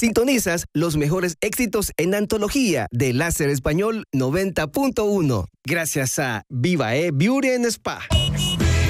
Sintonizas los mejores éxitos en antología de Láser Español 90.1. Gracias a Viva Beauty and Spa.